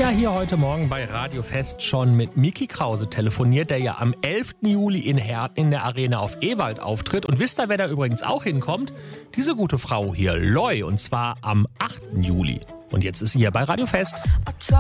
ja hier heute Morgen bei Radio Fest schon mit Micky Krause telefoniert, der ja am 11. Juli in Herten in der Arena auf Ewald auftritt. Und wisst ihr, wer da übrigens auch hinkommt? Diese gute Frau hier, Loi, und zwar am 8. Juli. Und jetzt ist sie hier bei Radio Fest.